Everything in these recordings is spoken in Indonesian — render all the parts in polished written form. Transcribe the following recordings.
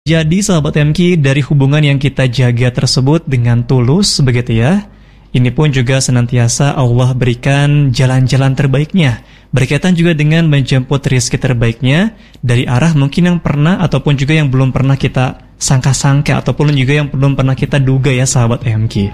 Jadi sahabat MQ, dari hubungan yang kita jaga tersebut dengan tulus begitu ya, ini pun juga senantiasa Allah berikan jalan-jalan terbaiknya, berkaitan juga dengan menjemput rezeki terbaiknya dari arah mungkin yang pernah ataupun juga yang belum pernah kita sangka-sangka ataupun juga yang belum pernah kita duga ya sahabat MQ.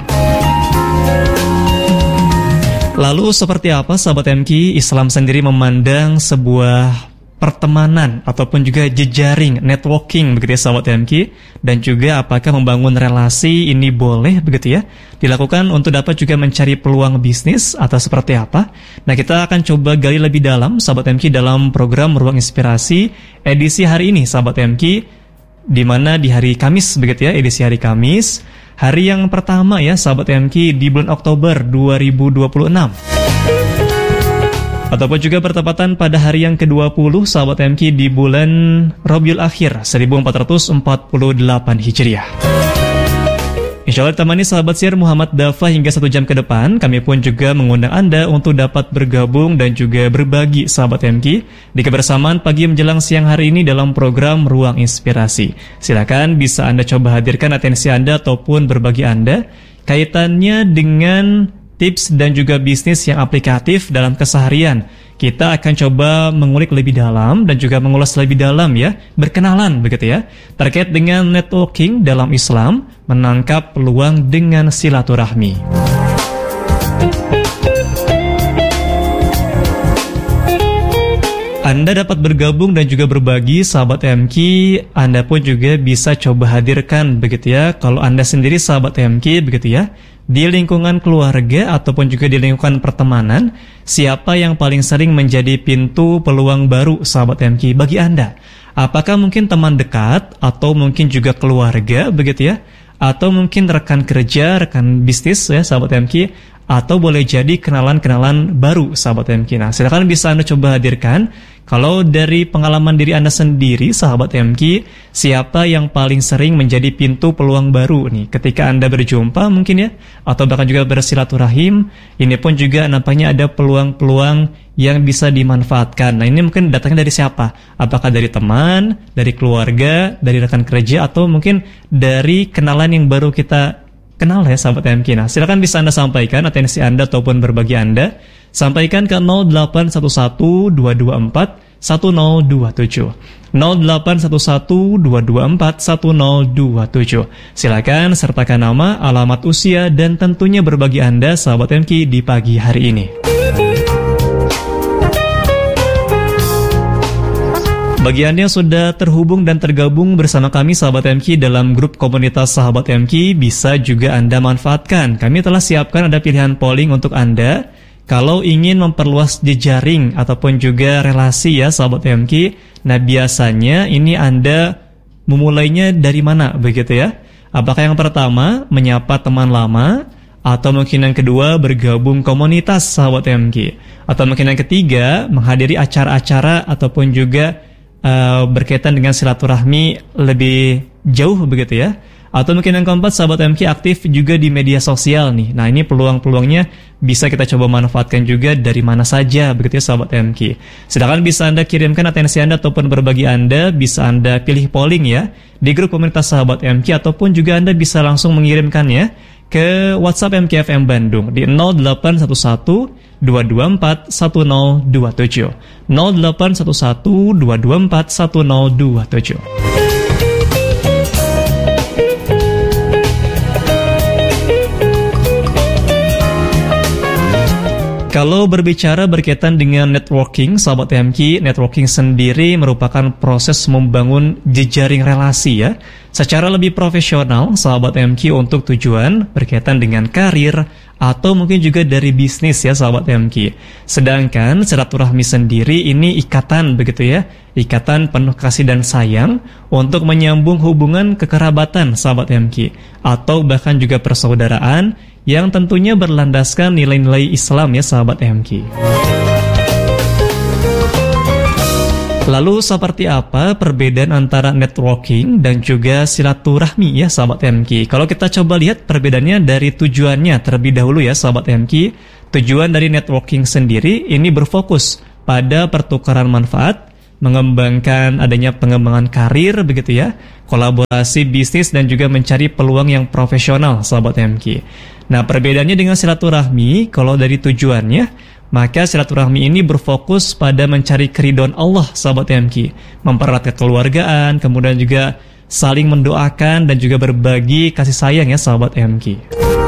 Lalu seperti apa sahabat MQ, Islam sendiri memandang sebuah pertemanan ataupun juga jejaring networking begitu ya sahabat MQ, dan juga apakah membangun relasi ini boleh begitu ya dilakukan untuk dapat juga mencari peluang bisnis atau seperti apa. Nah, kita akan coba gali lebih dalam sahabat MQ dalam program Ruang Inspirasi edisi hari ini sahabat MQ, di mana di hari Kamis begitu ya, edisi hari Kamis, hari yang pertama ya sahabat MQ di bulan Oktober 2026. Ataupun juga bertepatan pada hari yang ke-20 sahabat MQ di bulan Rabiul Akhir 1448 Hijriah. Insya Allah ditemani sahabat siar Muhammad Dafa hingga 1 jam ke depan. Kami pun juga mengundang Anda untuk dapat bergabung dan juga berbagi sahabat MQ di kebersamaan pagi menjelang siang hari ini dalam program Ruang Inspirasi. Silakan bisa Anda coba hadirkan atensi Anda ataupun berbagi Anda kaitannya dengan tips dan juga bisnis yang aplikatif dalam keseharian. Kita akan coba mengulik lebih dalam dan juga mengulas lebih dalam ya, berkenalan begitu ya, terkait dengan networking dalam Islam, menangkap peluang dengan silaturahmi. Anda dapat bergabung dan juga berbagi sahabat MQ. Anda pun juga bisa coba hadirkan begitu ya, kalau Anda sendiri sahabat MQ begitu ya, di lingkungan keluarga ataupun juga di lingkungan pertemanan, siapa yang paling sering menjadi pintu peluang baru sahabat MQ bagi Anda? Apakah mungkin teman dekat atau mungkin juga keluarga begitu ya, atau mungkin rekan kerja, rekan bisnis ya sahabat MQ, atau boleh jadi kenalan-kenalan baru sahabat MQ. Nah, silakan bisa Anda coba hadirkan. Kalau dari pengalaman diri Anda sendiri sahabat MQ, siapa yang paling sering menjadi pintu peluang baru nih ketika Anda berjumpa mungkin ya, atau bahkan juga bersilaturahim. Ini pun juga nampaknya ada peluang-peluang yang bisa dimanfaatkan. Nah, ini mungkin datangnya dari siapa? Apakah dari teman, dari keluarga, dari rekan kerja, atau mungkin dari kenalan yang baru kita kenal ya sahabat MQ. Nah, silakan bisa Anda sampaikan atensi Anda ataupun berbagi Anda. Sampaikan ke 0811-224-1027 0811-224-1027. Silakan sertakan nama, alamat, usia, dan tentunya berbagi Anda sahabat MQ di pagi hari ini. Bagi Anda yang sudah terhubung dan tergabung bersama kami sahabat MQ dalam grup komunitas sahabat MQ, bisa juga Anda manfaatkan. Kami telah siapkan ada pilihan polling untuk Anda. Kalau ingin memperluas jejaring ataupun juga relasi ya sahabat MQ, nah biasanya ini Anda memulainya dari mana begitu ya? Apakah yang pertama menyapa teman lama, atau mungkin yang kedua bergabung komunitas sahabat MQ, atau mungkin yang ketiga menghadiri acara-acara ataupun juga berkaitan dengan silaturahmi lebih jauh begitu ya, atau mungkin yang keempat sahabat MQ aktif juga di media sosial nih. Nah, ini peluang-peluangnya bisa kita coba manfaatkan juga dari mana saja begitu ya sahabat MQ. Sedangkan bisa Anda kirimkan atensi Anda ataupun berbagi Anda, bisa Anda pilih polling ya di grup komunitas sahabat MQ, ataupun juga Anda bisa langsung mengirimkannya ke WhatsApp MKFM Bandung di 0811-224-1027 0811-224-1027. Kalau berbicara berkaitan dengan networking, sahabat MQ, networking sendiri merupakan proses membangun jejaring relasi ya, secara lebih profesional sahabat MQ untuk tujuan berkaitan dengan karir atau mungkin juga dari bisnis ya sahabat MQ. Sedangkan silaturahmi sendiri ini ikatan begitu ya, ikatan penuh kasih dan sayang untuk menyambung hubungan kekerabatan sahabat MQ, atau bahkan juga persaudaraan yang tentunya berlandaskan nilai-nilai Islam ya sahabat MQ. Lalu seperti apa perbedaan antara networking dan juga silaturahmi ya sahabat MQ? Kalau kita coba lihat perbedaannya dari tujuannya terlebih dahulu ya sahabat MQ. Tujuan dari networking sendiri ini berfokus pada pertukaran manfaat, mengembangkan adanya pengembangan karir begitu ya, kolaborasi bisnis dan juga mencari peluang yang profesional sahabat MQ. Nah, perbedaannya dengan silaturahmi, kalau dari tujuannya, maka silaturahmi ini berfokus pada mencari keridhaan Allah sahabat MQ, mempererat kekeluargaan, kemudian juga saling mendoakan dan juga berbagi kasih sayang ya sahabat MQ.